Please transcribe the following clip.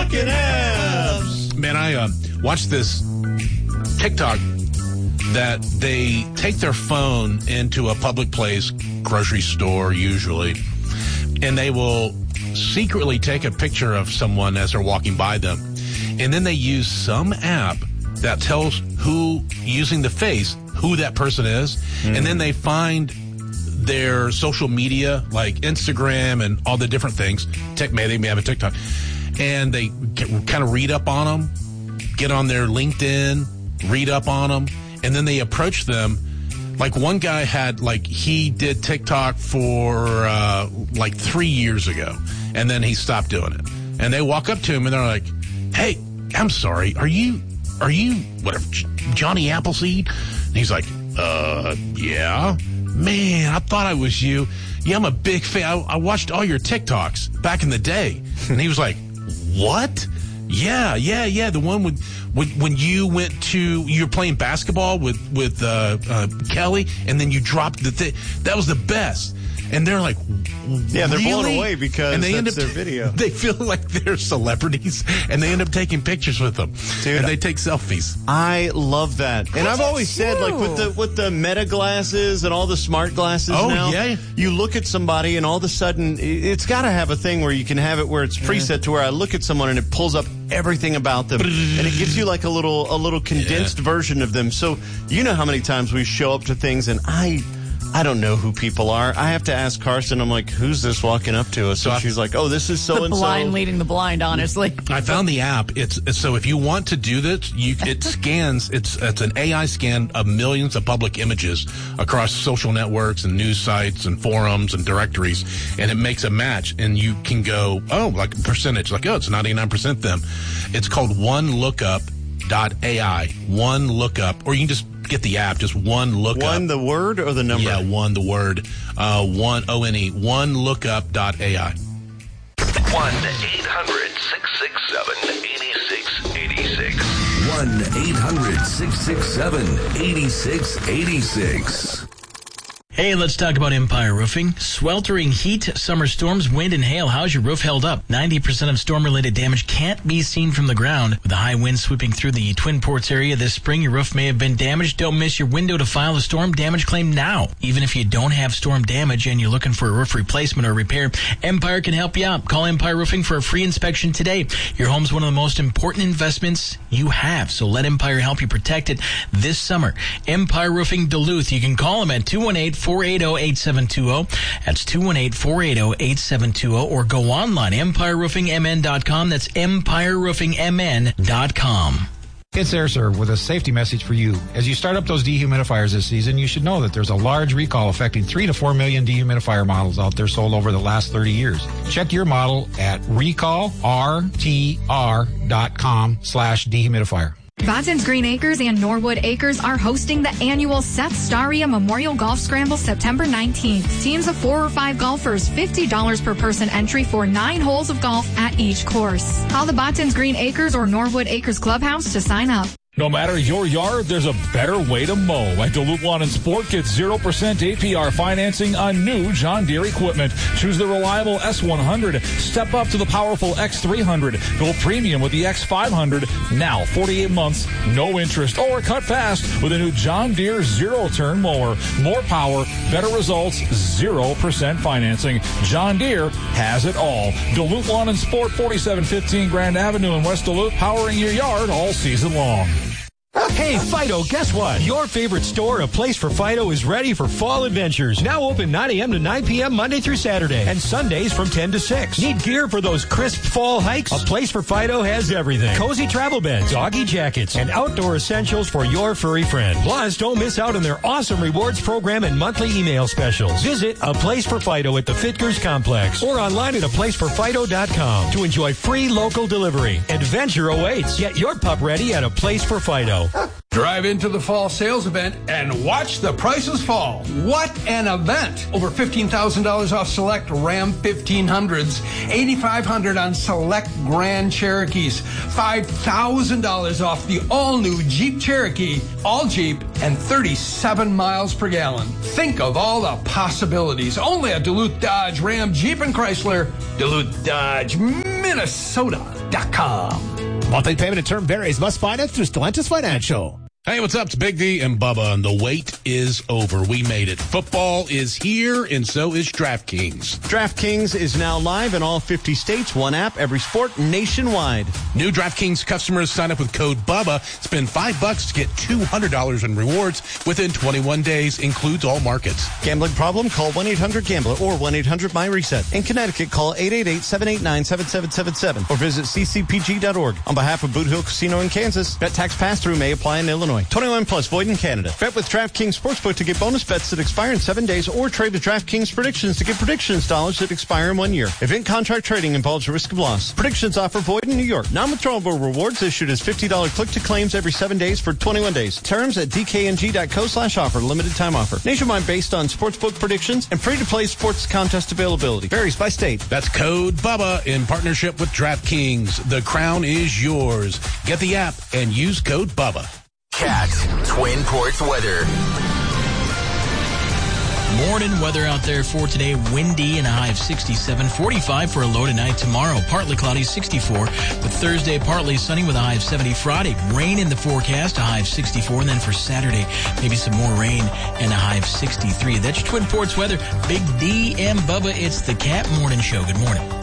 Talking Apps. Man, I watched this TikTok that they take their phone into a public place, grocery store usually, and they will secretly take a picture of someone as they're walking by them. And then they use some app that tells who, using the face, who that person is. Mm. And then they find their social media, like Instagram and all the different things. They may have a TikTok. And they kind of read up on them, get on their LinkedIn, read up on them. And then they approach them. Like one guy he did TikTok for 3 years ago. And then he stopped doing it. And they walk up to him and they're like, "Hey, I'm sorry. Are you whatever, Johnny Appleseed?" And he's like, yeah. "Man, I thought I was you. Yeah, I'm a big fan. I watched all your TikToks back in the day." And he was like, "What? Yeah. The one when you were playing basketball with Kelly, and then you dropped the thing. That was the best." And they're like, yeah, they're really? blown away because and they that's their video. They feel like they're celebrities, and they end up taking pictures with them. Dude, and they take selfies. I love that. And I've always said, like, with the Meta glasses and all the smart glasses now, yeah. You look at somebody, and all of a sudden, it's got to have a thing where you can have it where it's preset to where I look at someone, and it pulls up everything about them, and it gives you like a little condensed version of them. So you know how many times we show up to things, and I don't know who people are. I have to ask Carson. I'm like, "Who's this walking up to us?" So she's like, "Oh, this is so-and-so." The blind leading the blind, honestly. I found the app. It's so if you want to do this, it scans. It's an AI scan of millions of public images across social networks and news sites and forums and directories, and it makes a match. And you can go, like a percentage, like, it's 99% them. It's called OneLookup.ai. OneLookup, or you can just get the app, just OneLookup. One the word or the number? Yeah, one the word. One ONE. OneLookup.ai. 1-800-667-8686. 1-800-667-8686. Hey, let's talk about Empire Roofing. Sweltering heat, summer storms, wind, and hail. How's your roof held up? 90% of storm-related damage can't be seen from the ground. With the high wind sweeping through the Twin Ports area this spring, your roof may have been damaged. Don't miss your window to file a storm damage claim now. Even if you don't have storm damage and you're looking for a roof replacement or repair, Empire can help you out. Call Empire Roofing for a free inspection today. Your home's one of the most important investments you have, so let Empire help you protect it this summer. Empire Roofing Duluth. You can call them at 218-480-8720. That's 218-480-8720, or go online, empireroofingmn.com. That's empireroofingmn.com. It's AirServe with a safety message for you. As you start up those dehumidifiers this season, you should know that there's a large recall affecting 3 to 4 million dehumidifier models out there sold over the last 30 years. Check your model at recallrtr.com/dehumidifier. Bontons Green Acres and Norwood Acres are hosting the annual Seth Staria Memorial Golf Scramble September 19th. Teams of 4 or 5 golfers, $50 per person entry for 9 holes of golf at each course. Call the Bontons Green Acres or Norwood Acres Clubhouse to sign up. No matter your yard, there's a better way to mow. At Duluth Lawn and Sport, get 0% APR financing on new John Deere equipment. Choose the reliable S100. Step up to the powerful X300. Go premium with the X500. Now, 48 months, no interest, or cut fast with a new John Deere zero-turn mower. More power, better results, 0% financing. John Deere has it all. Duluth Lawn and Sport, 4715 Grand Avenue in West Duluth, powering your yard all season long. Hey, Fido, guess what? Your favorite store, A Place for Fido, is ready for fall adventures. Now open 9 a.m. to 9 p.m. Monday through Saturday, and Sundays from 10 to 6. Need gear for those crisp fall hikes? A Place for Fido has everything. Cozy travel beds, doggy jackets, and outdoor essentials for your furry friend. Plus, don't miss out on their awesome rewards program and monthly email specials. Visit A Place for Fido at the Fitkers Complex or online at aplaceforfido.com to enjoy free local delivery. Adventure awaits. Get your pup ready at A Place for Fido. Drive into the fall sales event and watch the prices fall. What an event! Over $15,000 off select Ram 1500s, $8,500 on select Grand Cherokees, $5,000 off the all-new Jeep Cherokee, all Jeep, and 37 miles per gallon. Think of all the possibilities. Only at Duluth Dodge, Ram, Jeep, and Chrysler, Duluth Dodge, Minnesota. DavidSportsBook.com. Monthly payment and term varies. Must finance through Stellantis Financial. Hey, what's up? It's Big D and Bubba, and the wait is over. We made it. Football is here, and so is DraftKings. DraftKings is now live in all 50 states. One app, every sport, nationwide. New DraftKings customers sign up with code BUBBA. Spend $5 to get $200 in rewards within 21 days. Includes all markets. Gambling problem? Call 1-800-GAMBLER or 1-800-MyReset. In Connecticut, call 888-789-7777 or visit ccpg.org. On behalf of Boot Hill Casino in Kansas, bet tax pass-through may apply in Illinois. 21 plus, void in Canada. Bet with DraftKings Sportsbook to get bonus bets that expire in 7 days, or trade with DraftKings Predictions to get predictions dollars that expire in 1 year. Event contract trading involves a risk of loss. Predictions offer void in New York. Non-withdrawable rewards issued as $50 click-to-claims every 7 days for 21 days. Terms at dkng.co/offer. Limited time offer. Nationwide based on sportsbook predictions and free-to-play sports contest availability. Varies by state. That's code BUBBA in partnership with DraftKings. The crown is yours. Get the app and use code BUBBA. Cat Twin Ports weather. Morning weather out there for today. Windy and a high of 67. 45 for a low tonight. Tomorrow, partly cloudy, 64. But Thursday, partly sunny with a high of 70. Friday, rain in the forecast, a high of 64. And then for Saturday, maybe some more rain and a high of 63. That's your Twin Ports weather. Big D and Bubba, it's the Cat Morning Show. Good morning.